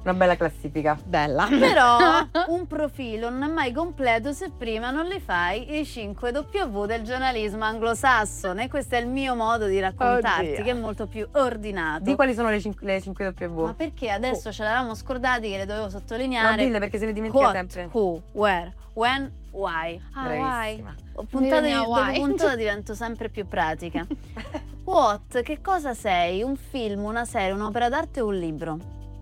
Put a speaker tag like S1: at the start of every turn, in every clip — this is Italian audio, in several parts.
S1: Una bella classifica.
S2: Bella.
S3: Però un profilo non è mai completo se prima non li fai i 5 W del giornalismo anglosassone. Questo è il mio modo di raccontarti,
S1: Oddio.
S3: che è molto più ordinato.
S1: Di quali sono le 5 W?
S3: Ma perché adesso ce l'avevamo scordati che le dovevo
S1: No,
S3: sottolineare.
S1: dille perché se ne dimentica
S3: What,
S1: sempre.
S3: who, where, when, why.
S1: Bravissima.
S3: Puntata
S2: Bisogna
S3: dopo
S2: why.
S3: puntata divento sempre più pratica. What, che cosa sei? Un film, una serie, un'opera d'arte o un libro?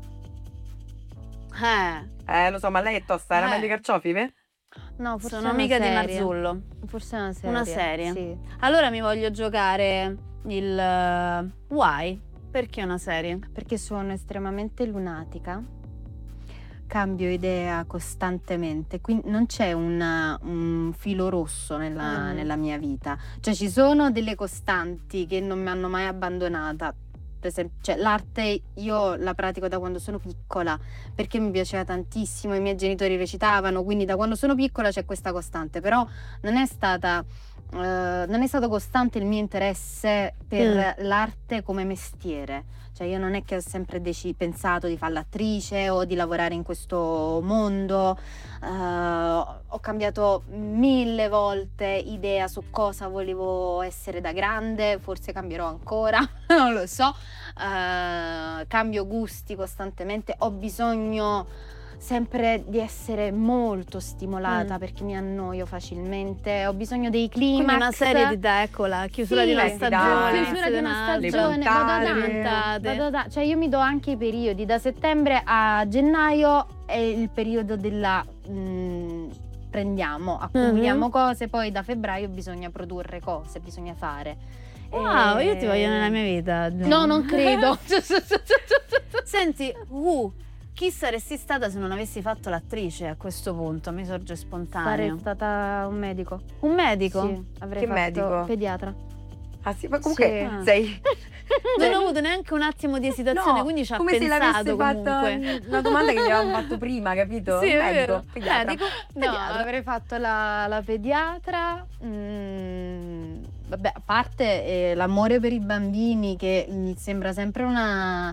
S1: Lo so, ma lei è tosta, era meglio i carciofi, beh?
S2: No, forse
S3: Sono
S2: è una
S3: amica di
S2: serie.
S3: Marzullo.
S2: Forse è una serie.
S3: Una serie.
S2: Sì.
S3: Allora mi voglio giocare il why. Perché una serie?
S2: Perché sono estremamente lunatica. Cambio idea costantemente, quindi non c'è un filo rosso nella mia vita. Cioè ci sono delle costanti che non mi hanno mai abbandonata. Per esempio, cioè, l'arte io la pratico da quando sono piccola perché mi piaceva tantissimo, i miei genitori recitavano, quindi da quando sono piccola c'è questa costante, però non è stato costante il mio interesse per l'arte come mestiere. Cioè io non è che ho sempre pensato di fare l'attrice o di lavorare in questo mondo, ho cambiato 1000 volte idea su cosa volevo essere da grande, forse cambierò ancora, non lo so, cambio gusti costantemente, ho bisogno sempre di essere molto stimolata perché mi annoio facilmente, ho bisogno dei climax.
S3: Quindi una serie di te, eccola, chiusura
S2: Sì,
S3: di una stagione.
S2: chiusura di una
S1: le
S2: stagione,
S1: puntate.
S2: vado da, cioè io mi do anche i periodi, da settembre a gennaio è il periodo della prendiamo, accumuliamo cose, poi da febbraio bisogna produrre cose, bisogna fare.
S3: Wow, io ti voglio nella mia vita.
S2: No, non credo.
S3: Senti, chi saresti stata se non avessi fatto l'attrice a questo punto? Mi sorge spontaneo.
S2: Sarei stata un medico.
S3: Un medico?
S2: Sì, avrei
S1: Che
S2: fatto
S1: medico?
S2: pediatra.
S1: Ah sì, ma comunque
S2: Sì.
S1: sei...
S3: Non ho avuto neanche un attimo di esitazione,
S1: No,
S3: quindi ci ha
S1: come se l'avesse
S3: pensato
S1: fatta
S3: comunque.
S1: una domanda che gli avevamo fatto prima, capito?
S3: Sì, è
S1: Medico,
S3: vero.
S1: pediatra.
S3: Medico,
S2: No,
S3: pediatra.
S2: avrei fatto la pediatra. Vabbè, a parte l'amore per i bambini, che mi sembra sempre una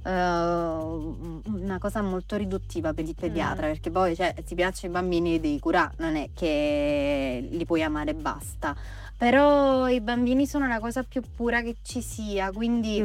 S2: cosa molto riduttiva per il pediatra, perché poi ti piacciono i bambini li devi curare, non è che li puoi amare e basta. Però i bambini sono la cosa più pura che ci sia, quindi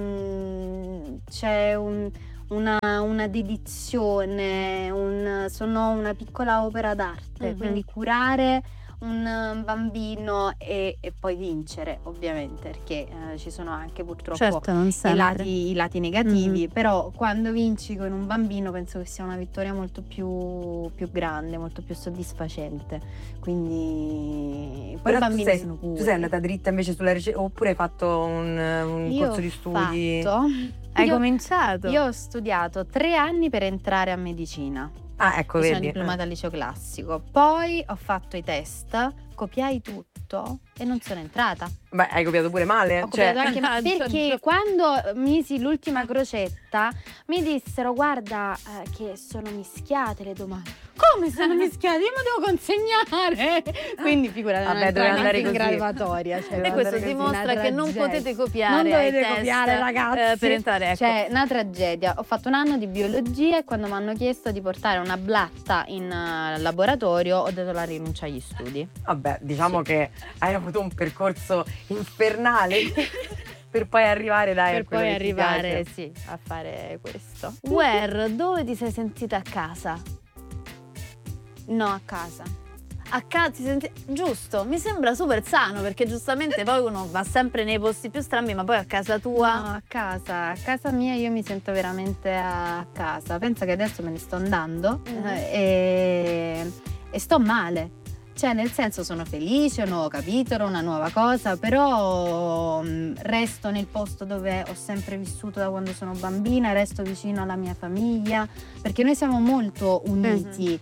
S2: c'è una dedizione, sono una piccola opera d'arte, quindi curare un bambino e poi vincere, ovviamente, perché ci sono anche purtroppo
S3: Certo, non sempre.
S2: i lati negativi, però quando vinci con un bambino penso che sia una vittoria molto più grande, molto più soddisfacente. Quindi poi
S1: Però
S2: i bambini
S1: tu
S2: sono puri.
S1: sei andata dritta invece sulla ricerca oppure hai fatto un
S2: Io
S1: corso di studi?
S3: Hai
S2: Io-
S3: cominciato?
S2: Io ho studiato 3 anni per entrare a medicina.
S1: Ah, ecco,
S2: Sono
S1: vedi.
S2: diplomata al liceo classico. Poi ho fatto i test, copiai tutto e non sono entrata.
S1: Beh, hai copiato pure male?
S2: Ho copiato anche perché quando misi l'ultima crocetta mi dissero guarda che sono mischiate le domande. Come sono mischiate? Io mi devo consegnare. Quindi figurati,
S1: Vabbè,
S2: non
S1: doveva andare
S2: in
S1: così.
S2: graduatoria.
S3: E questo dimostra che non potete copiare.
S2: Non dovete
S3: ai test,
S2: copiare, ragazzi.
S3: per entrare, ecco.
S2: Cioè, una tragedia. Ho fatto un anno di biologia e quando mi hanno chiesto di portare una blatta in laboratorio ho dato la rinuncia agli studi.
S1: Vabbè, diciamo che hai avuto un percorso infernale per poi arrivare
S2: Per
S1: a quello
S2: poi
S1: che ti
S2: arrivare,
S1: piace.
S2: sì, a fare questo.
S3: Where, dove ti sei sentita a casa?
S2: No, a casa.
S3: A casa ti senti... Giusto, mi sembra super sano perché giustamente poi uno va sempre nei posti più strambi, ma poi a casa tua...
S2: No, a casa mia io mi sento veramente a casa. Penso che adesso me ne sto andando e sto male. Cioè, nel senso, sono felice, un nuovo capitolo, una nuova cosa, però resto nel posto dove ho sempre vissuto da quando sono bambina, resto vicino alla mia famiglia, perché noi siamo molto uniti.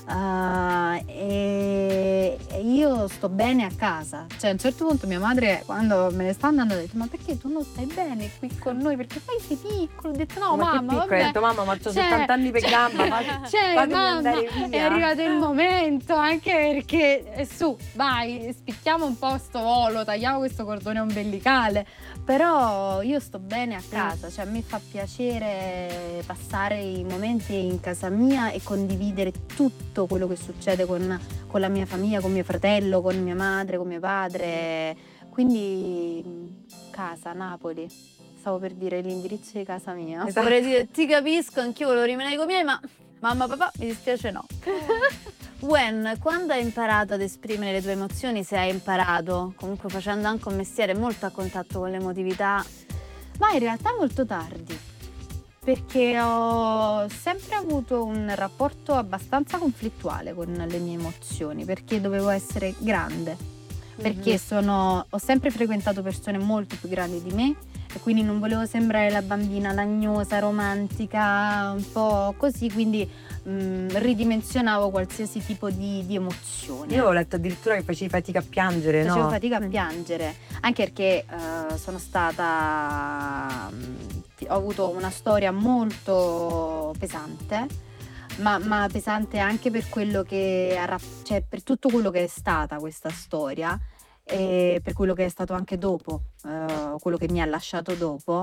S2: E io sto bene a casa. Cioè, a un certo punto mia madre, quando me ne sta andando, ha detto: ma perché tu non stai bene qui con noi? Perché poi sei piccolo. Ho detto: no,
S1: Ma che
S2: mamma,
S1: piccolo,
S2: vabbè.
S1: hai detto mamma, ma c'ho 70 anni per gamba, fatemi
S2: Mamma,
S1: andare via.
S2: è arrivato il momento, anche perché che su, vai, spicchiamo un po' sto volo, tagliamo questo cordone ombelicale, però io sto bene a casa, cioè a me fa piacere passare i momenti in casa mia e condividere tutto quello che succede con la mia famiglia, con mio fratello, con mia madre, con mio padre, quindi casa, Napoli. Stavo per dire l'indirizzo di casa mia.
S3: Esatto. Vorrei dire, ti capisco, anch'io volevo rimanere con i miei, ma mamma, papà, mi dispiace no. Gwen, quando hai imparato ad esprimere le tue emozioni, se hai imparato, comunque facendo anche un mestiere molto a contatto con l'emotività?
S2: Ma in realtà molto tardi, perché ho sempre avuto un rapporto abbastanza conflittuale con le mie emozioni, perché dovevo essere grande, perché ho sempre frequentato persone molto più grandi di me e quindi non volevo sembrare la bambina lagnosa, romantica, un po' così, quindi ridimensionavo qualsiasi tipo di emozione.
S1: Io ho letto addirittura che facevi fatica a piangere, no?
S2: Facevo fatica a piangere, anche perché sono stata... ho avuto una storia molto pesante, ma pesante anche per quello che cioè per tutto quello che è stata questa storia e per quello che è stato anche dopo, quello che mi ha lasciato dopo,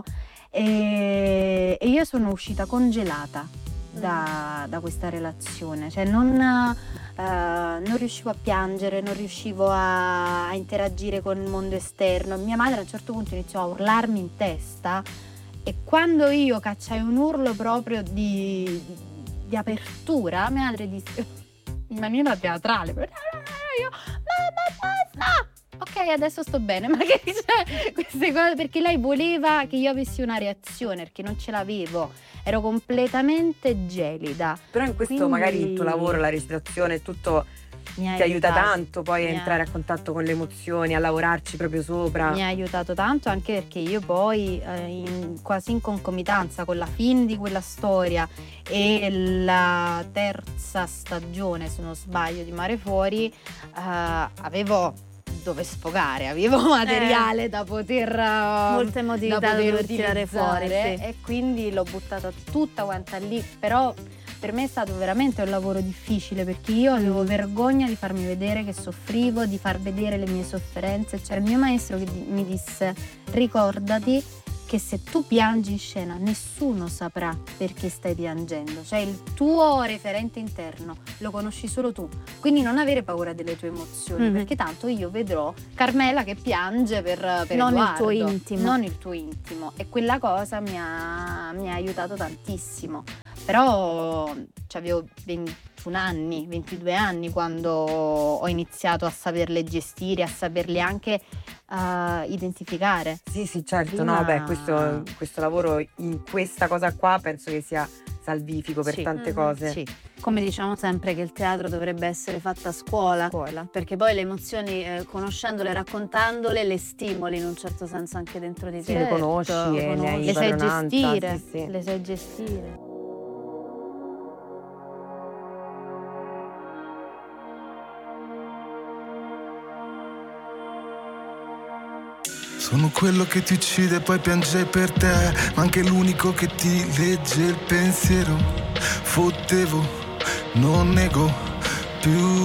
S2: e io sono uscita congelata da questa relazione, cioè non riuscivo a piangere, non riuscivo a interagire con il mondo esterno. Mia madre a un certo punto iniziò a urlarmi in testa e quando io cacciai un urlo proprio di apertura, mia madre disse in maniera teatrale, io, mamma basta! Ok, adesso sto bene, ma che c'è? Queste cose, perché lei voleva che io avessi una reazione, perché non ce l'avevo, ero completamente gelida.
S1: Però in questo magari il tuo lavoro, la recitazione, tutto ti aiuta tanto poi a entrare a contatto con le emozioni, a lavorarci proprio sopra.
S2: Mi ha aiutato tanto anche perché io poi quasi in concomitanza con la fine di quella storia e la terza stagione, se non sbaglio, di Mare Fuori, avevo dove sfogare, avevo materiale da poter
S3: molta emotività da poter tirare fuori, sì.
S2: E quindi l'ho buttata tutta quanta lì, però per me è stato veramente un lavoro difficile perché io avevo vergogna di farmi vedere che soffrivo, di far vedere le mie sofferenze. C'era il mio maestro che mi disse: ricordati che se tu piangi in scena nessuno saprà perché stai piangendo, cioè il tuo referente interno lo conosci solo tu, quindi non avere paura delle tue emozioni, perché tanto io vedrò Carmela che piange per
S3: non
S2: Edoardo,
S3: il tuo intimo,
S2: non il tuo intimo, e quella cosa mi ha aiutato tantissimo. Però avevo 21 anni, 22 anni quando ho iniziato a saperle gestire, a saperle anche identificare.
S1: Sì, certo, no, beh, questo lavoro in questa cosa qua penso che sia salvifico per tante cose.
S2: Sì.
S3: Come diciamo sempre che il teatro dovrebbe essere fatto a scuola. Perché poi le emozioni, conoscendole e raccontandole, le stimoli in un certo senso anche dentro di te.
S1: Le conosci e ne hai
S2: le sai gestire,
S1: sì.
S2: le sai gestire.
S4: Sono quello che ti uccide e poi piange per te, ma anche l'unico che ti legge il pensiero. Fottevo, non nego più